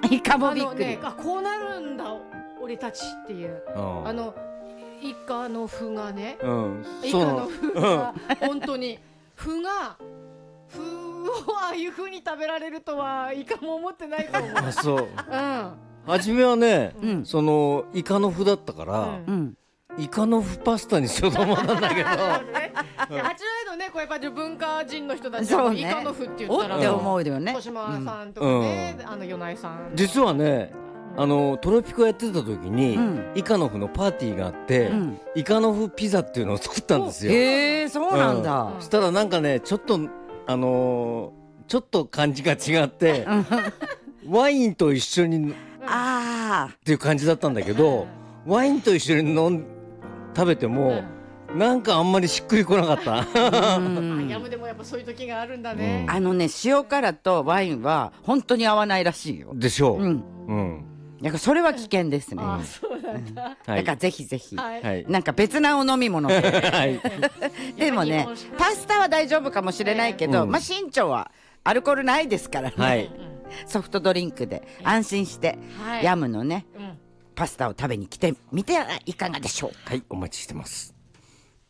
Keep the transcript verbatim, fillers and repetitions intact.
イカもびっくり、 あのね、あこうなるんだ俺たちっていう、あのイカの麩がね、 うん、 イカの麩が本当に麩が麩をああいう風に食べられるとはイカも思ってないと思う。 あ、そう、 うん、 初めはね、 うん、 そのイカの麩だったから、 うん、 イカの麩パスタにしようと思ったんだけどあちらいのね、これやっぱ文化人の人たちは、ね、イカの麩って言ったらおって思うよね。 小島さんとかね、うん、あの与内さん実はね、あのトロピコやってた時に、うん、イカの麩のパーティーがあって、うん、イカの麩ピザっていうのを作ったんですよ。 へー、そうなんだ、 うん、したらなんかね、ちょっとあのー、ちょっと感じが違ってワインと一緒にあっていう感じだったんだけど、ワインと一緒に飲ん食べても、うん、なんかあんまりしっくりこなかったうんヤムでもやっぱそういう時があるんだね、 うん、あのね、塩辛とワインは本当に合わないらしいよ。 でしょう、うんうん、だからそれは危険ですね、うん、 あ、そうなんだ、 だからぜひぜひ、 はい、 なんか別なお飲み物で、はい、でもね、パスタは大丈夫かもしれないけど、うん、まあ身長はアルコールないですからね、はい、ソフトドリンクで安心して、はい、ヤムのね、うん、パスタを食べに来てみてはいかがでしょうか。 はい、お待ちしてます。